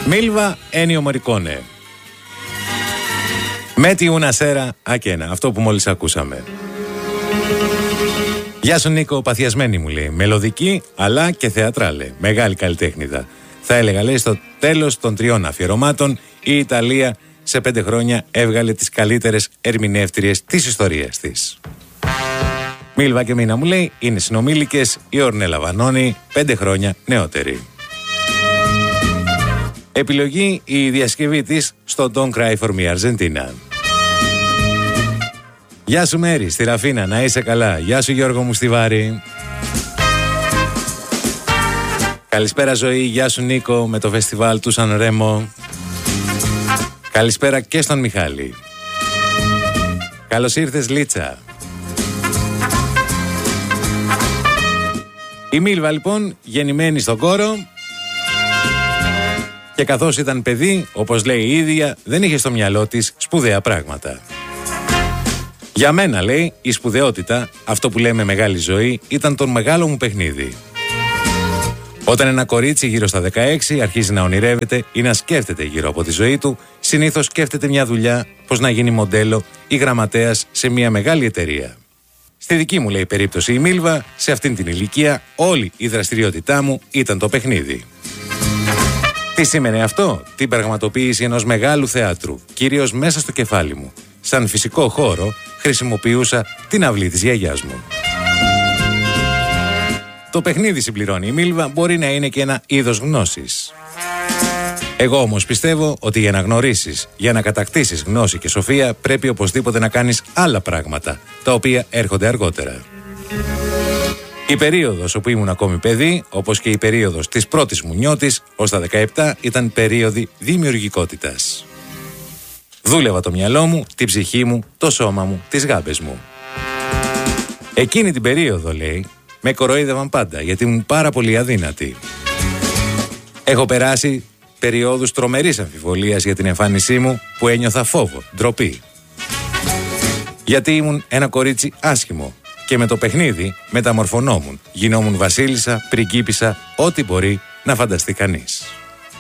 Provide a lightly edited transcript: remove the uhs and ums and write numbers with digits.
Μίλβα Ένιο Μορικόνε. Μέτι ούνα σέρα ακένα. Αυτό που μόλις ακούσαμε. Γεια σου Νίκο, παθιασμένη μου λέει. Μελωδική αλλά και θεατράλε. Μεγάλη καλλιτέχνηδα. Θα έλεγα λέει στο τέλος των 3 αφιερωμάτων η Ιταλία σε 5 χρόνια έβγαλε τις καλύτερες ερμηνεύτριες της ιστορίας της. Μίλβα και Μίνα μου λέει είναι συνομήλικες, η Ορνέλα Βανώνη 5 χρόνια νεότερη. Επιλογή η διασκευή της στο Don't Cry For Me Argentina. Γεια σου Μέρη, στη Ραφίνα, να είσαι καλά. Γεια σου Γιώργο μου στη Βάρη. Καλησπέρα Ζωή, γεια σου Νίκο με το φεστιβάλ του Σαν Ρέμο. Καλησπέρα και στον Μιχάλη. Καλώς ήρθες Λίτσα. Η Μίλβα λοιπόν γεννημένη στον Κόρο και καθώς ήταν παιδί, όπως λέει η ίδια, δεν είχε στο μυαλό της σπουδαία πράγματα. Για μένα, λέει, η σπουδαιότητα, αυτό που λέμε μεγάλη ζωή, ήταν το μεγάλο μου παιχνίδι. Όταν ένα κορίτσι γύρω στα 16 αρχίζει να ονειρεύεται ή να σκέφτεται γύρω από τη ζωή του, συνήθως σκέφτεται μια δουλειά, πώς να γίνει μοντέλο ή γραμματέας σε μια μεγάλη εταιρεία. Στη δική μου, λέει, περίπτωση η Μίλβα, σε αυτήν την ηλικία, όλη η δραστηριότητά μου ήταν το παιχνίδι. Τι σήμαινε αυτό? Την πραγματοποίηση ενός μεγάλου θεάτρου, κυρίως μέσα στο κεφάλι μου. Σαν φυσικό χώρο χρησιμοποιούσα την αυλή της γιαγιάς μου. Το παιχνίδι, συμπληρώνει η Μίλβα, μπορεί να είναι και ένα είδος γνώσης. Εγώ όμως πιστεύω ότι για να γνωρίσεις, για να κατακτήσεις γνώση και σοφία, πρέπει οπωσδήποτε να κάνεις άλλα πράγματα, τα οποία έρχονται αργότερα. Η περίοδος όπου ήμουν ακόμη παιδί, όπως και η περίοδος της πρώτης μου νιώτης, ως τα 17, ήταν περίοδοι δημιουργικότητας. Δούλευα το μυαλό μου, την ψυχή μου, το σώμα μου, τις γάμπες μου. Εκείνη την περίοδο, λέει, με κοροϊδεύαν πάντα, γιατί ήμουν πάρα πολύ αδύνατη. Έχω περάσει περιόδους τρομερής αμφιβολίας για την εμφάνισή μου, που ένιωθα φόβο, ντροπή. Γιατί ήμουν ένα κορίτσι άσχημο και με το παιχνίδι μεταμορφωνόμουν, γινόμουν βασίλισσα, πριγκίπισσα, ό,τι μπορεί να φανταστεί κανείς.